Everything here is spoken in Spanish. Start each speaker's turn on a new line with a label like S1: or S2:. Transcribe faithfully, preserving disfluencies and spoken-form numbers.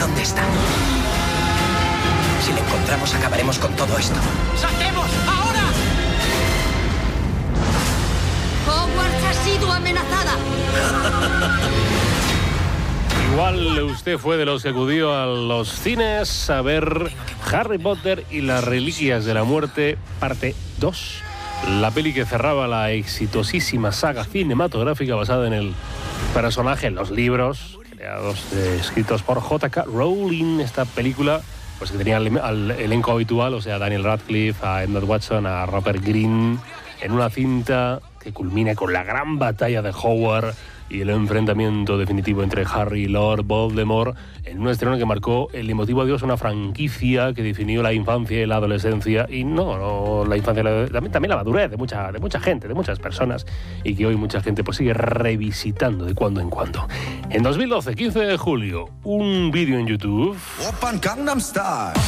S1: dónde está. Si le encontramos, acabaremos con todo esto.
S2: ¡Saltemos! ¡Ahora!
S3: Hogwarts ha sido amenazada.
S4: Igual usted fue de los que acudió a los cines a ver Harry Potter y las Reliquias de la Muerte, parte dos. La peli que cerraba la exitosísima saga cinematográfica basada en el personaje, en los libros, creados, eh, escritos por J K Rowling. Esta película, pues que tenía al, al elenco habitual, o sea, a Daniel Radcliffe, a Emma Watson, a Rupert Grint, en una cinta que culmina con la gran batalla de Hogwarts y el enfrentamiento definitivo entre Harry y Lord Voldemort, en un estreno que marcó el emotivo adiós a una franquicia que definió la infancia y la adolescencia, y no, no la infancia, la, también, también la madurez de mucha, de mucha gente, de muchas personas, y que hoy mucha gente pues sigue revisitando de cuando en cuando. En dos mil doce, quince de julio, un vídeo en YouTube.
S5: Open Gangnam Style.